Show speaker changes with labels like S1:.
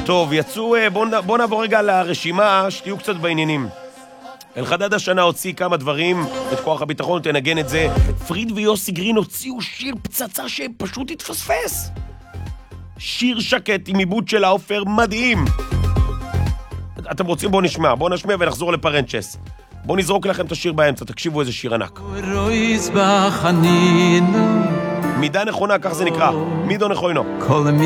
S1: טוב, יצאו, בוא נעבור רגע לרשימה, שתהיו קצת בעניינים. אלחדד השנה הוציא כמה דברים, את כוח הביטחון, תנגן את זה. פריד ויוסי גרין הוציאו שיר פצצה שפשוט התפספס. שיר שקט עם עיבוד של האופר מדהים. אתם רוצים? בואו נשמע ונחזור לפרנצ'ס. בואו נזרוק לכם את השיר באמצע, תקשיבו איזה שיר ענק. מידה נכונה, כך זה נקרא. מידו נכוינו.